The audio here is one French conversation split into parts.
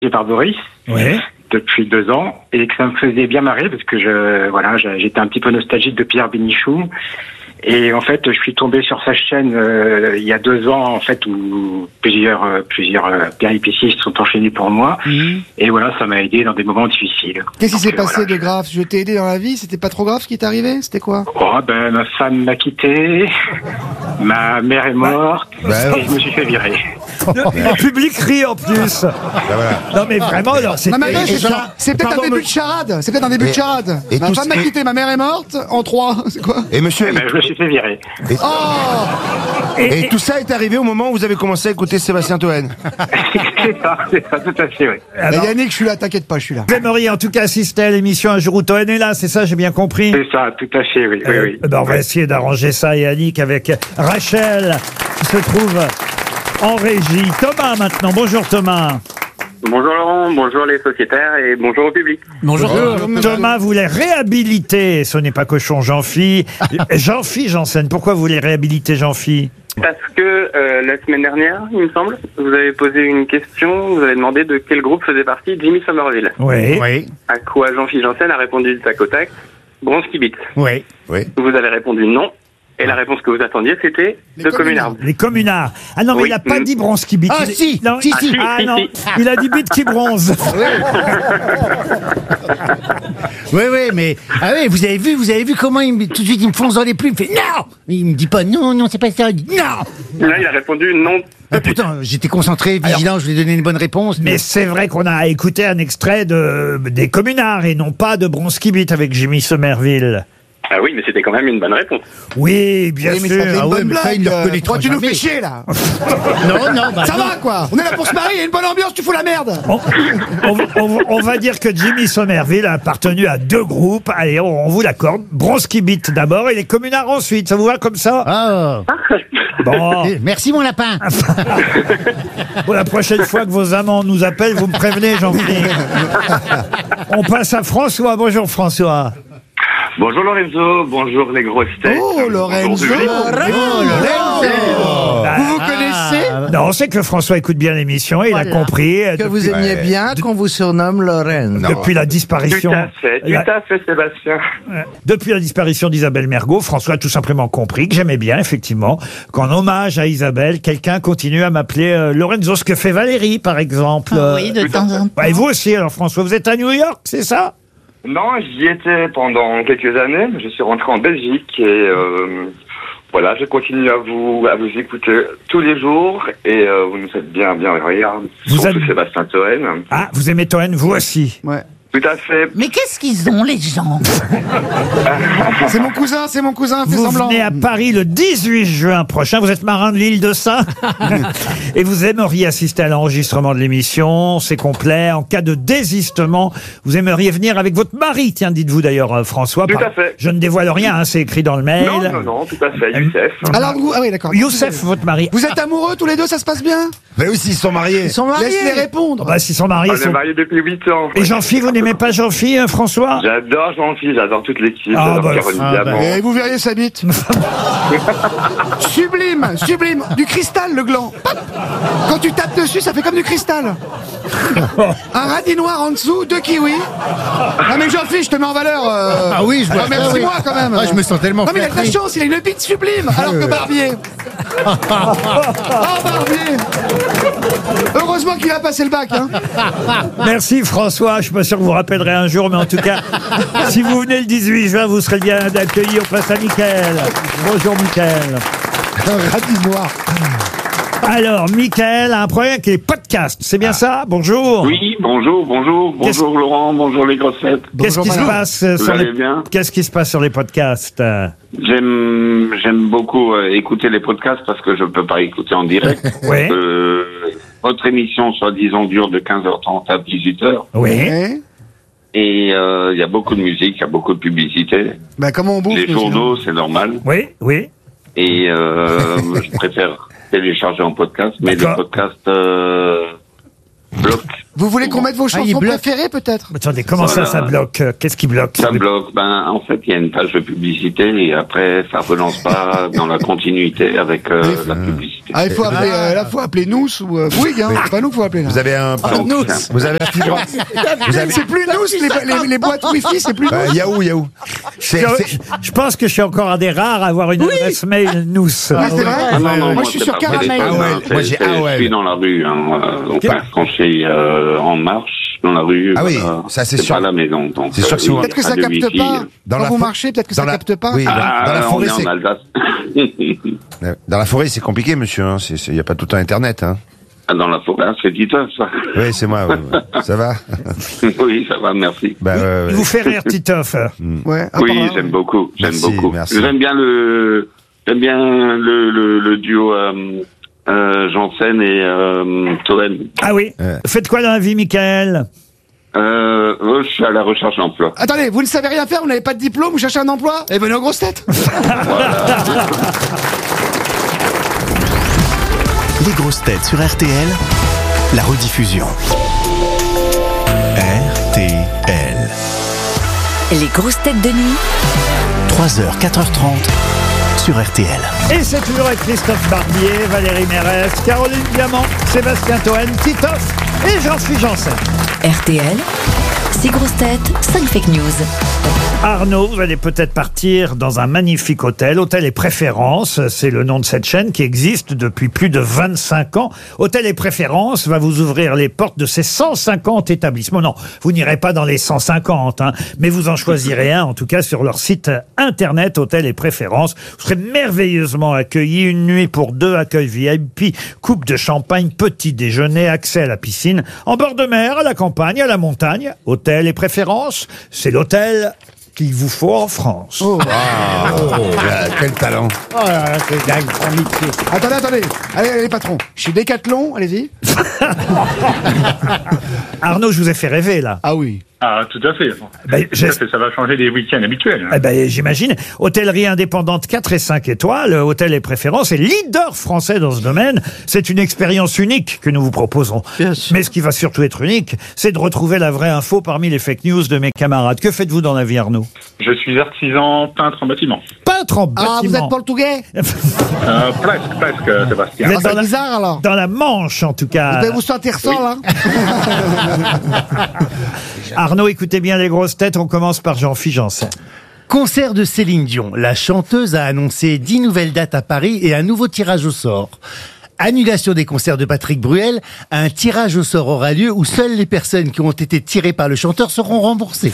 par Boris. Ouais. Depuis 2 ans, et que ça me faisait bien marrer parce que j'étais un petit peu nostalgique de Pierre Bénichou. Et en fait, je suis tombé sur sa chaîne il y a 2 ans, en fait, où plusieurs péripéties se sont enchaînées pour moi. Et voilà, ça m'a aidé dans des moments difficiles. Qu'est-ce qui s'est passé voilà. de grave? Je t'ai aidé dans la vie? C'était pas trop grave ce qui t'est arrivé? C'était quoi? Oh, ma femme m'a quitté, ma mère est morte, et je me suis fait virer. Le public rit en plus. Non mais vraiment, alors c'est... Non, mais attends, c'est peut-être un début de charade. C'est peut-être un début de charade. Ma femme m'a quitté, ma mère est morte, en 3. C'est quoi? Et monsieur, Je me suis fait virer. et tout ça est arrivé au moment où vous avez commencé à écouter Sébastien Toen. c'est ça, tout à fait, oui. Alors, Yannick, je suis là, t'inquiète pas, je suis là. Vous aimeriez en tout cas assister à l'émission un jour où Toen est là, c'est ça, j'ai bien compris? C'est ça, tout à fait, oui. oui. On va essayer d'arranger ça, Yannick, avec Rachel, qui se trouve en régie. Thomas maintenant, bonjour Thomas. Bonjour Laurent, bonjour les sociétaires et bonjour au public. Bonjour. Thomas voulait réhabiliter, ce n'est pas cochon, Jean-Phi. Jean-Phi Janssen, pourquoi vous voulez réhabiliter Jean-Phi? Parce que la semaine dernière, il me semble, vous avez posé une question, vous avez demandé de quel groupe faisait partie Jimmy Somerville. Oui. À quoi Jean-Phi Janssen a répondu du tac au tac, Bronski Beat. Oui. Vous avez répondu non. Et la réponse que vous attendiez, c'était de Communards. Les communards. Ah non, mais Oui. il n'a pas dit Bronski Beat. Ah, si. Non, Si. Ah Si, non, si. il a dit Beat qui bronze. Oui, mais vous avez vu comment tout de suite il me fonce dans les plumes, il me fait non, il me dit pas non, c'est pas ça, il dit non. Là, il a répondu non. Pourtant, j'étais concentré, vigilant, je lui ai donné une bonne réponse. Mais c'est vrai qu'on a écouté un extrait des communards et non pas de Bronski Beat avec Jimmy Somerville. Ah oui, mais c'était quand même une bonne réponse. Oui, bien Oui, mais sûr. ça fait une bonne mais ça, il blague. le reconnaîtra Toi, tu nous jamais. fais chier, là. Non, Ça va, quoi? On est là pour se marier, il y a une bonne ambiance, tu fous la merde. On va dire que Jimmy Somerville a appartenu à 2 groupes. Allez, on vous l'accorde. Bronski Beat d'abord et les communards ensuite. Ça vous va comme ça? Ah. Bon. Merci mon lapin. Pour la prochaine fois que vos amants nous appellent, vous me prévenez, Jean-Philippe. On passe à François. Bonjour François. Bonjour Lorenzo, bonjour les grosses têtes. Oh, Lorenzo. Vous vous connaissez? Non, c'est que François écoute bien l'émission et il a compris. Que vous aimiez bien qu'on vous surnomme Lorenzo. Depuis la disparition. Tout à fait, Sébastien. Depuis la disparition d'Isabelle Mergo, François a tout simplement compris que j'aimais bien, effectivement, qu'en hommage à Isabelle, quelqu'un continue à m'appeler Lorenzo, ce que fait Valérie, par exemple. Oui, de temps en temps. Et vous aussi, alors François, vous êtes à New York, c'est ça? Non, j'y étais pendant quelques années. Je suis rentré en Belgique et voilà, je continue à vous écouter tous les jours et vous nous faites bien rire. Surtout Sébastien Toen. Ah, vous aimez Toen, vous aussi? Ouais. Tout à fait. Mais qu'est-ce qu'ils ont, les gens? C'est mon cousin, fais Vous semblant. venez à Paris le 18 juin prochain. Vous êtes marin de l'île de Saint et vous aimeriez assister à l'enregistrement de l'émission. C'est complet. En cas de désistement, vous aimeriez venir avec votre mari. Tiens, dites-vous d'ailleurs, François. Tout à fait. Je ne dévoile rien, hein, c'est écrit dans le mail. Non, tout à fait. Youssef. Alors, ah oui, d'accord. Youssef, votre mari. Vous êtes amoureux tous les deux, ça se passe bien? Mais aussi, ils sont mariés. Ils sont mariés. Laisse-les répondre. Bah, s'ils sont mariés, On est mariés depuis 8 ans. Et Jean-Philippe, vous n'aimez pas Jean-Philippe, François? J'adore Jean-Philippe, j'adore toute l'équipe, Ah, j'adore bah, Caroline Diamant. Et vous verriez sa bite. Sublime. Du cristal, le gland. Pop. Quand tu tapes dessus, ça fait comme du cristal. Un radis noir en dessous, 2 kiwis. Non mais Jean-Philippe, je te mets en valeur. Ah oui, je vois ça, Remercie-moi oui. quand même. Ah, je me sens tellement Non mais il a de la flatté. chance, il a une bite sublime. Alors que Barbier. Oh Barbier. Heureusement qu'il a passé le bac, hein. Merci François, je suis pas sûr que vous rappellerez un jour, mais en tout cas, si vous venez le 18 juin, vous serez bien accueillis. On passe à Mickaël. Bonjour Mickaël. Un radis noir. Alors, Mickaël a un problème avec les podcasts, c'est bien ça? Bonjour. Oui, bonjour Laurent, bonjour les grossettes. Qu'est-ce qui se passe sur allez bien? Qu'est-ce qui se passe sur les podcasts? J'aime beaucoup écouter les podcasts parce que je peux pas écouter en direct. Ouais. Votre émission, soi-disant, dure de 15h30 à 18h. Oui. Et il y a beaucoup de musique, il y a beaucoup de publicité. Bah comment on bouffe? Les journaux, c'est normal. Oui. Et je préfère télécharger en podcast, mais les D'accord. podcasts bloquent Vous voulez qu'on mette vos chansons préférées, peut-être? Attendez, comment ça bloque? Qu'est-ce qui bloque? Ça bloque. En fait, il y a une page de publicité et après, ça relance pas dans la continuité avec la publicité. Ah, il faut appeler, là, faut appeler nous ou Bouygues, hein. C'est pas nous qu'il faut appeler, là. Vous avez un... Vous avez un fibre... C'est plus nous, les boîtes Wi-Fi, c'est plus nous. Yahoo. Je pense que je suis encore un des rares à avoir une adresse mail nous. Ah, c'est vrai? Ah, non, moi, je suis sur Caramel. Moi, j'ai Je suis dans la rue, quand je suis en marche dans la rue. Ah oui, ça c'est sûr. Pas la maison. C'est sûr que souvent. Peut-être que ça capte pas. Quand vous marchez, peut-être que ça capte pas. Oui, dans la forêt, on est en Alsace. Dans la forêt, c'est compliqué, monsieur. Il n'y a pas tout le temps Internet. Hein. Dans la forêt, c'est Titoff, ça. Oui, c'est moi. Ça va? Oui, ça va, merci. Il vous fait rire, Titoff. Ouais. Oui, j'aime beaucoup. Merci. J'aime bien le duo Janssen et Toen. Ah oui. Faites quoi dans la vie, Michael? Je suis à la recherche d'emploi. Attendez, vous ne savez rien faire, vous n'avez pas de diplôme, vous cherchez un emploi? Eh, venez aux grosses têtes. Les grosses têtes sur RTL, la rediffusion. RTL. Les grosses têtes de nuit. 3h, 4h30 sur RTL. Et c'est toujours avec Christophe Barbier, Valérie Mérès, Caroline Diamant, Sébastien Toen, Titoff et Jean-Philippe Janssen. RTL, 6 grosses têtes, 5 fake news. Arnaud, vous allez peut-être partir dans un magnifique hôtel. Hôtel et Préférences, c'est le nom de cette chaîne qui existe depuis plus de 25 ans. Hôtel et Préférences va vous ouvrir les portes de ses 150 établissements. Non, vous n'irez pas dans les 150, mais vous en choisirez un, en tout cas sur leur site internet, Hôtel et Préférences. Vous serez merveilleusement accueillis. Une nuit pour deux, accueil VIP, coupe de champagne, petit déjeuner, accès à la piscine, en bord de mer, à la campagne, à la montagne. Hôtel et Préférences, c'est l'hôtel qu'il vous faut en France. Quel talent. Oh là là, c'est dingue, amitié. Attendez. Allez, patron. Je suis Décathlon, allez-y. Arnaud, je vous ai fait rêver, là. Ah oui. Ah, tout à fait. Ça va changer des week-ends habituels. J'imagine. Hôtellerie indépendante 4 et 5 étoiles, Hôtel et Préférences, et leader français dans ce domaine. C'est une expérience unique que nous vous proposons. Mais ce qui va surtout être unique, c'est de retrouver la vraie info parmi les fake news de mes camarades. Que faites-vous dans la vie, Arnaud? Je suis artisan peintre en bâtiment. Peintre en bâtiment? Ah, vous êtes portugais? Presque, Sébastien. Vous êtes c'est bizarre, alors. Dans la Manche, en tout cas. Vous devez vous sentir seul, là. Arnaud, écoutez bien les grosses têtes, on commence par Jean-Philippe Janssen. Concert de Céline Dion. La chanteuse a annoncé 10 nouvelles dates à Paris et un nouveau tirage au sort. Annulation des concerts de Patrick Bruel. Un tirage au sort aura lieu où seules les personnes qui ont été tirées par le chanteur seront remboursées.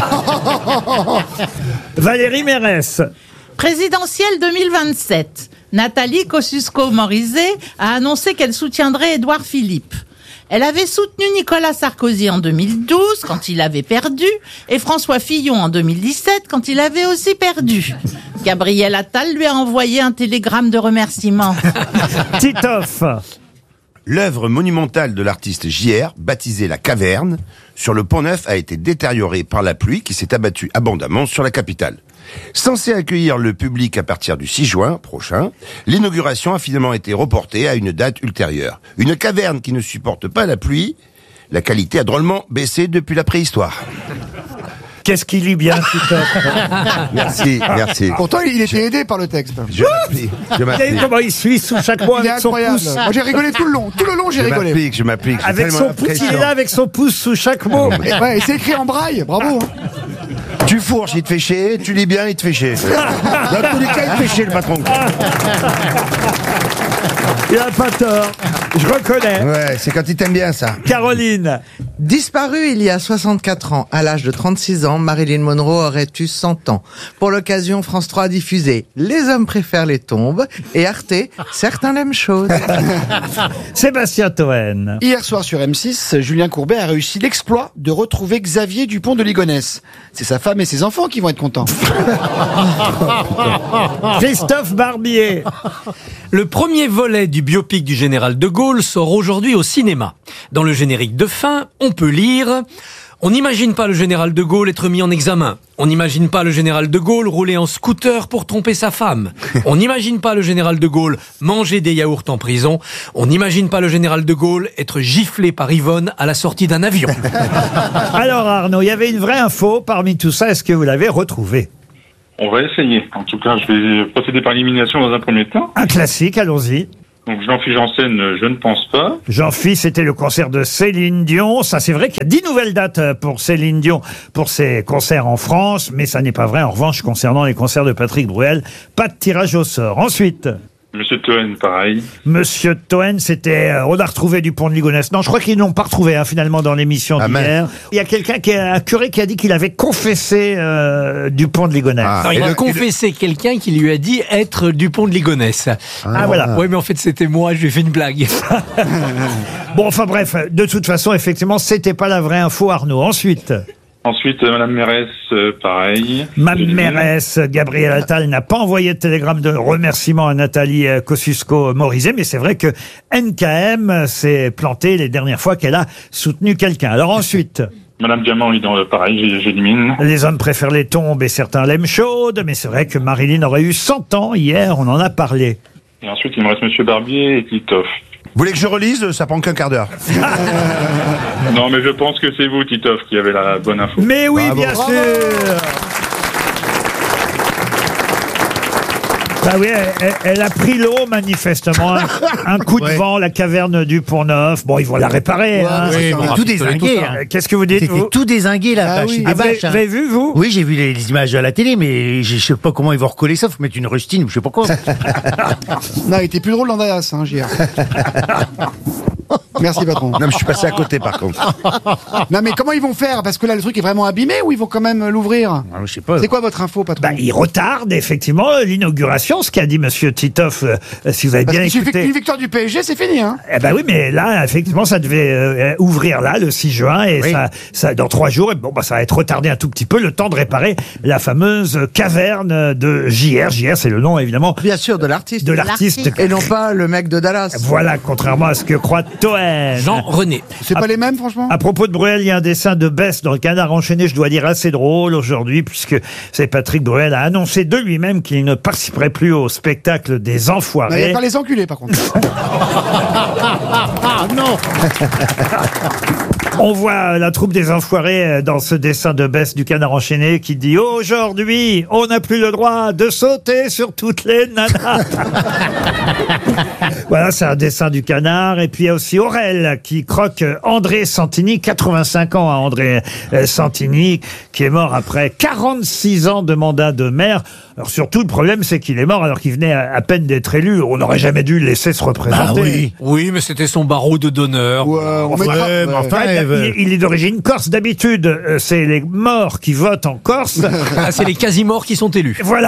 Valérie Mérès. Présidentielle 2027. Nathalie Kosciusko-Morizet a annoncé qu'elle soutiendrait Édouard Philippe. Elle avait soutenu Nicolas Sarkozy en 2012, quand il avait perdu, et François Fillon en 2017, quand il avait aussi perdu. Gabriel Attal lui a envoyé un télégramme de remerciement. Titoff. L'œuvre monumentale de l'artiste JR, baptisée La Caverne, sur le Pont-Neuf a été détériorée par la pluie qui s'est abattue abondamment sur la capitale. Censée accueillir le public à partir du 6 juin prochain, l'inauguration a finalement été reportée à une date ultérieure. Une caverne qui ne supporte pas la pluie, la qualité a drôlement baissé depuis la préhistoire. Qu'est-ce qu'il lit bien, Titoff? Merci. Pourtant, il était aidé par le texte. Je m'applique. Vous savez comment il suit sous chaque mois Il est avec son incroyable. pouce? Moi, j'ai rigolé tout le long. Tout le long, j'ai rigolé. Je m'applique. Avec son pouce, il est là avec son pouce sous chaque mot. Ouais, et c'est écrit en braille. Bravo. Tu fourches, il te fait chier. Tu lis bien, il te fait chier. Dans tous les cas, il te fait chier, le patron. Il a pas tort. Je reconnais. Ouais, c'est quand il t'aime bien, ça. Caroline. Disparue il y a 64 ans, à l'âge de 36 ans, Marilyn Monroe aurait eu 100 ans. Pour l'occasion, France 3 a diffusé Les hommes préfèrent les tombes et Arte, certains l'aiment chaude. Sébastien Toen. Hier soir sur M6, Julien Courbet a réussi l'exploit de retrouver Xavier Dupont de Ligonnès. C'est sa femme et ses enfants qui vont être contents. Christophe Barbier. Le premier volet du biopic du général de Gaulle sort aujourd'hui au cinéma. Dans le générique de fin, on on peut lire... On n'imagine pas le général de Gaulle être mis en examen. On n'imagine pas le général de Gaulle rouler en scooter pour tromper sa femme. On n'imagine pas le général de Gaulle manger des yaourts en prison. On n'imagine pas le général de Gaulle être giflé par Yvonne à la sortie d'un avion. Alors Arnaud, il y avait une vraie info parmi tout ça. Est-ce que vous l'avez retrouvée? On va essayer. En tout cas, je vais procéder par élimination dans un premier temps. Un classique, allons-y. Donc Jean-Philippe Janssen, je ne pense pas. Jean-Philippe, c'était le concert de Céline Dion. Ça, c'est vrai qu'il y a 10 nouvelles dates pour Céline Dion pour ses concerts en France, mais ça n'est pas vrai. En revanche, concernant les concerts de Patrick Bruel, pas de tirage au sort. Ensuite... Monsieur Toen, pareil. Monsieur Toen, c'était... on a retrouvé Dupont de Ligonnès. Non, je crois qu'ils n'ont pas retrouvé, finalement, dans l'émission d'hier. Il y a quelqu'un un curé qui a dit qu'il avait confessé Dupont de Ligonnès. Il a confessé quelqu'un qui lui a dit être Dupont de Ligonnès. Voilà. Oui, mais en fait, c'était moi, je lui ai fait une blague. Bon, enfin bref, de toute façon, effectivement, c'était pas la vraie info, Arnaud. Ensuite, Madame Mérès, pareil. Mme Mérès, Gabriel Attal n'a pas envoyé de télégramme de remerciement à Nathalie Kosciusko-Morizet, mais c'est vrai que NKM s'est planté les dernières fois qu'elle a soutenu quelqu'un. Alors ensuite... Madame Diamant, pareil, j'élimine. Les hommes préfèrent les tombes et certains l'aiment chaude, mais c'est vrai que Marilyn aurait eu 100 ans hier, on en a parlé. Et ensuite, il me reste Monsieur Barbier et Titoff. Vous voulez que je relise? Ça prend qu'un quart d'heure. Non, mais je pense que c'est vous, Titoff, qui avez la bonne info. Mais oui, bien sûr. Bah oui, elle a pris l'eau, manifestement. Un coup de vent, la caverne du Pont-Neuf. Bon, ils vont la réparer. Oui, tout dézingué. Qu'est-ce que vous dites, C'était vous? tout dézingué, la vache. Vous avez vu, vous? Oui, j'ai vu les images à la télé, mais je sais pas comment ils vont recoller ça. Faut mettre une rustine, je sais pas quoi. Non, il était plus drôle l'Andreas, JR. Merci, patron. Non, mais je suis passé à côté, par contre. Non, mais comment ils vont faire? Parce que là, le truc est vraiment abîmé ou ils vont quand même l'ouvrir? Je sais pas. C'est quoi votre info, patron? Ils retardent, effectivement, l'inauguration, ce qu'a dit Monsieur Titoff, si vous avez bien écouté. Il suffit qu'une victoire du PSG, c'est fini, hein? Eh ben oui, mais là, effectivement, ça devait ouvrir là, le 6 juin, et ça, dans 3 jours, et bon, ça va être retardé un tout petit peu, le temps de réparer la fameuse caverne de JR. JR, c'est le nom, évidemment. Bien sûr, de l'artiste. De l'artiste. Et non pas le mec de Dallas. Voilà, contrairement à ce que croit Toen. Jean-René. C'est pas les mêmes, franchement? À propos de Bruel, il y a un dessin de Bess dans le Canard enchaîné, je dois dire assez drôle aujourd'hui, puisque c'est Patrick Bruel a annoncé de lui-même qu'il ne participerait plus au spectacle des Enfoirés. Il n'y a pas les enculés, par contre. Non. On voit la troupe des Enfoirés dans ce dessin de Bess du Canard enchaîné qui dit « Aujourd'hui, on n'a plus le droit de sauter sur toutes les nanas ». Voilà, c'est un dessin du Canard. Et puis il y a aussi Aurel qui croque André Santini, 85 ans à André Santini, qui est mort après 46 ans de mandat de maire. Alors surtout, le problème, c'est qu'il est mort alors qu'il venait à peine d'être élu. On n'aurait jamais dû le laisser se représenter. Oui, mais c'était son barreau de d'honneur. Il est d'origine corse. D'habitude, c'est les morts qui votent en Corse. C'est les quasi-morts qui sont élus. Voilà.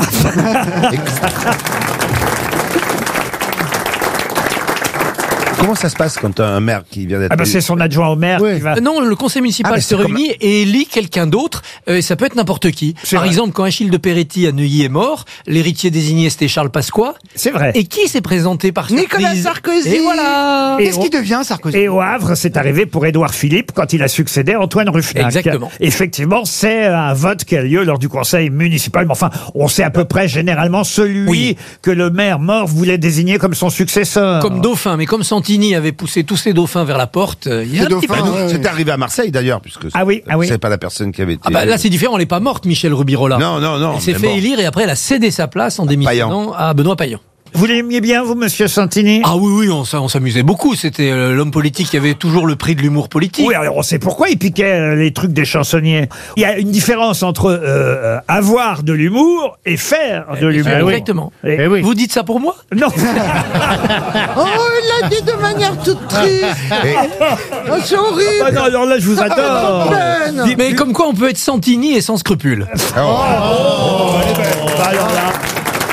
Comment ça se passe quand un maire qui vient d'être... c'est son adjoint au maire qui va... Non, le conseil municipal se réunit et élit quelqu'un d'autre. Ça peut être n'importe qui. Par exemple, quand Achille de Peretti à Neuilly est mort, l'héritier désigné c'était Charles Pasqua. C'est vrai. Et qui s'est présenté par surprise? Nicolas Sarkozy. Et voilà. Qu'est-ce qui devient Sarkozy? Et au Havre, c'est arrivé pour Édouard Philippe quand il a succédé à Antoine Ruffnac. Exactement. Effectivement, c'est un vote qui a lieu lors du conseil municipal. Mais enfin, on sait à peu près généralement celui que le maire mort voulait désigner comme son successeur. Comme dauphin, mais comme Santini avait poussé tous ses dauphins vers la porte, il y a un petit peu... C'était arrivé à Marseille d'ailleurs, puisque c'est pas la personne qui avait été... là c'est différent, elle n'est pas morte, Michel Rubirola. Non. Elle s'est fait élire et après elle a cédé sa place en démissionnant à Benoît Payan. Vous l'aimiez bien, vous, monsieur Santini? Ah oui, on s'amusait beaucoup. C'était l'homme politique qui avait toujours le prix de l'humour politique. Oui, alors on sait pourquoi il piquait les trucs des chansonniers. Il y a une différence entre avoir de l'humour et faire de l'humour. Exactement. Vous dites ça pour moi? Non. Oh, il l'a dit de manière toute triste. Oh, c'est horrible. Non, alors là, je vous adore. Mais comme quoi on peut être Santini et sans scrupules. Alors là...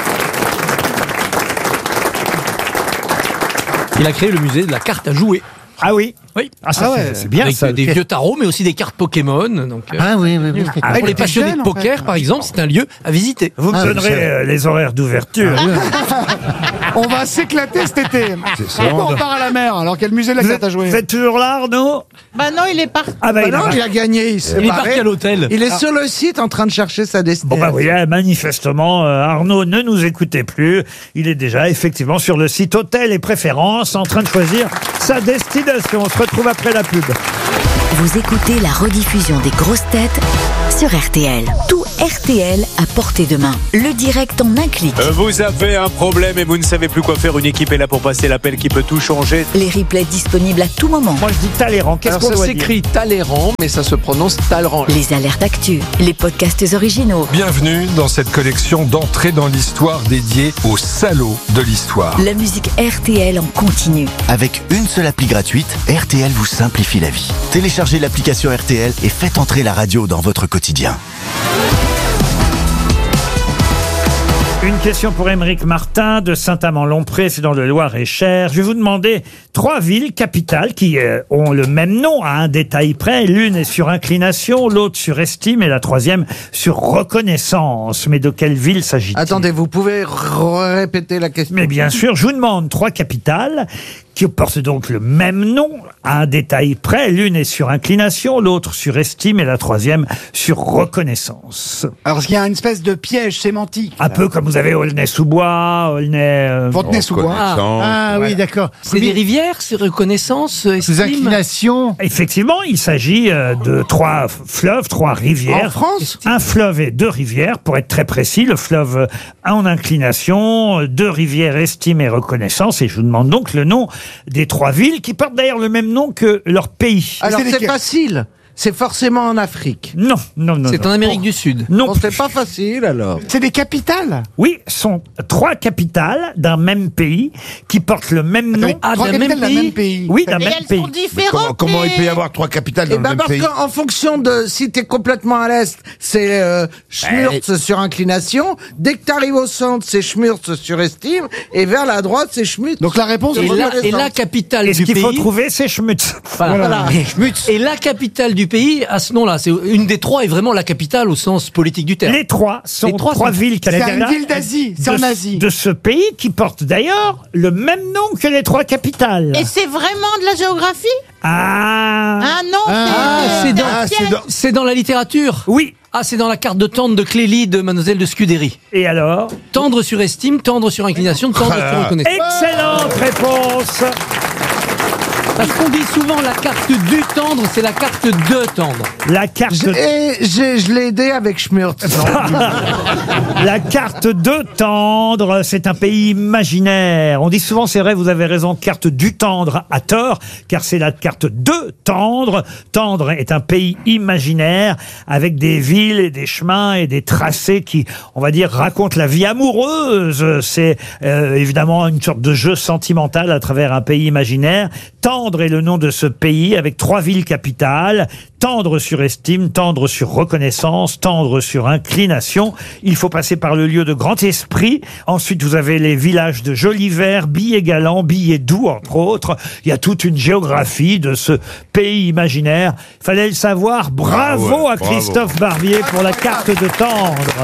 Il a créé le musée de la carte à jouer. Ah oui. Oui. Ah, ça, c'est bien Avec ça. des vieux tarots, mais aussi des cartes Pokémon. Donc, oui. pour les passionnés de poker, par exemple, c'est un lieu à visiter. Vous me donnerez les horaires d'ouverture. On va s'éclater cet été. Pourquoi on part à la mer alors quel musée de la carte à jouer? Vous êtes toujours là, Arnaud? Bah non, il est parti. Ah bah, Non, il a gagné. Il est parti à l'hôtel. Il est sur le site en train de chercher sa destination. Bon bah oui, manifestement, Arnaud ne nous écoutait plus. Il est déjà effectivement sur le site Hôtel et Préférences en train de choisir sa destination. On se retrouve après la pub. Vous écoutez la rediffusion des grosses têtes sur RTL. Tout RTL à portée de main. Le direct en un clic. Vous avez un problème et vous ne savez plus quoi faire. Une équipe est là pour passer l'appel qui peut tout changer. Les replays disponibles à tout moment. Moi je dis Talleyrand. Qu'est-ce qu'on doit dire? Ça s'écrit Talleyrand, mais ça se prononce Talleyrand. Les alertes actu, les podcasts originaux. Bienvenue dans cette collection d'entrées dans l'histoire dédiée aux salauds de l'histoire. La musique RTL en continu. Avec une seule appli gratuite, RTL vous simplifie la vie. Téléchargez l'application RTL et faites entrer la radio dans votre quotidien. Une question pour Émeric Martin de Saint-Amand-Lompré, c'est dans le Loir-et-Cher. Je vais vous demander 3 villes capitales qui ont le même nom à un détail près. L'une est sur inclination, l'autre sur estime et la troisième sur reconnaissance. Mais de quelle ville s'agit-il? Attendez, vous pouvez répéter la question? Mais bien sûr, je vous demande 3 capitales qui portent donc le même nom à un détail près. L'une est sur inclination, l'autre sur estime et la troisième sur reconnaissance. Alors il y a une espèce de piège sémantique. Un peu comme vous avez Aulnay-sous-Bois, Fontenay-sous-Bois. Ah oui, d'accord. C'est des rivières, c'est reconnaissance, Sous inclination. Effectivement, il s'agit de 3 fleuves, 3 rivières. En France? Un fleuve et 2 rivières, pour être très précis. Le fleuve en inclination, 2 rivières, estime et reconnaissance. Et je vous demande donc le nom des 3 villes qui portent d'ailleurs le même nom que leur pays. Alors c'est facile. C'est forcément en Afrique. Non. C'est en Amérique du Sud. Non. Bon, c'est pas facile alors. C'est des capitales? Oui, sont 3 capitales d'un même pays qui portent le même nom. Trois capitales d'un même pays. Oui, d'un Et même elles pays. sont différentes. Comment il peut y avoir 3 capitales dans Eh le ben même parce pays? qu'en fonction de si t'es complètement à l'est, c'est Schmurz sur inclination. Dès que t'arrives au centre, c'est Schmurz sur estime. Et vers la droite, c'est Schmutz. Donc la réponse Et est la capitale Et du ce qu'il pays. faut trouver, c'est Schmutz. Voilà. Et la capitale du pays a ce nom-là. C'est une des 3 est vraiment la capitale au sens politique du terme. Les 3 sont 3 villes C'est capitales. une ville d'Asie. C'est en Asie. De ce pays qui porte d'ailleurs le même nom que les 3 capitales. Et c'est vraiment de la géographie? Ah Non, C'est dans la littérature. Oui. Ah, c'est dans la carte de tendre de Clélie de Mademoiselle de Scudéry. Et alors? Tendre sur estime, tendre sur inclination, tendre sur reconnaissance. Excellente réponse. Parce qu'on dit souvent la carte du tendre, c'est la carte de tendre. La carte. Je l'ai aidé avec Schmurz. La carte de tendre, c'est un pays imaginaire. On dit souvent, c'est vrai, vous avez raison, carte du tendre à tort, car c'est la carte de tendre. Tendre est un pays imaginaire avec des villes et des chemins et des tracés qui, on va dire, racontent la vie amoureuse. C'est évidemment une sorte de jeu sentimental à travers un pays imaginaire. Tendre est le nom de ce pays avec 3 villes capitales. Tendre sur estime, tendre sur reconnaissance, tendre sur inclination. Il faut passer par le lieu de Grand Esprit. Ensuite, vous avez les villages de Jolivert, Billet-Galant, Billet-Doux, entre autres. Il y a toute une géographie de ce pays imaginaire. Fallait le savoir. Bravo à Christophe Barbier pour la carte de Tendre.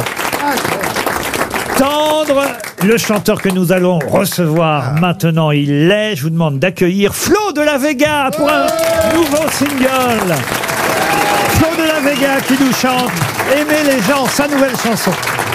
Tendre, le chanteur que nous allons recevoir maintenant, il l'est. Je vous demande d'accueillir Flo de la Vega pour un nouveau single. Flo de la Vega qui nous chante Aimer les gens, sa nouvelle chanson.